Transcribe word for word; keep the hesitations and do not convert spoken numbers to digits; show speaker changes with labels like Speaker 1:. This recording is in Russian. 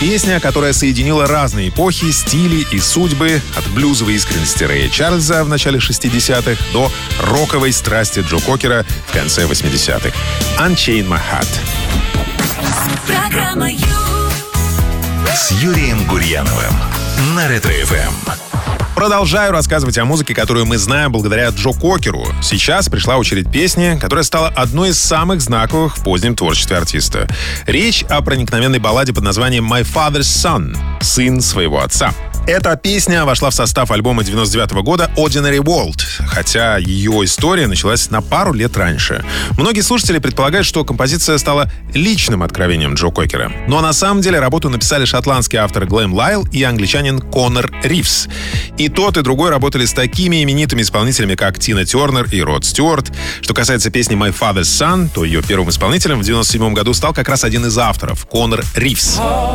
Speaker 1: Песня, которая соединила разные эпохи, стили и судьбы, от блюзовой искренности Рэя Чарльза в начале шестидесятых до роковой страсти Джо Кокера в конце восьмидесятых. «Unchain My Heart».
Speaker 2: Программа «Ю».
Speaker 3: С Юрием Гурьяновым на Ретро-эф эм.
Speaker 1: Продолжаю рассказывать о музыке, которую мы знаем благодаря Джо Кокеру. Сейчас пришла очередь песни, которая стала одной из самых знаковых в позднем творчестве артиста. Речь о проникновенной балладе под названием «My Father's Son» — «Сын своего отца». Эта песня вошла в состав альбома девяносто девятого года «Ordinary World», хотя ее история началась на пару лет раньше. Многие слушатели предполагают, что композиция стала личным откровением Джо Кокера. Но на самом деле работу написали шотландский автор Глен Лайл и англичанин Конор Ривз. И тот, и другой работали с такими именитыми исполнителями, как Тина Тернер и Род Стюарт. Что касается песни «My Father's Son», то ее первым исполнителем в девяносто седьмом году стал как раз один из авторов — Конор Ривз.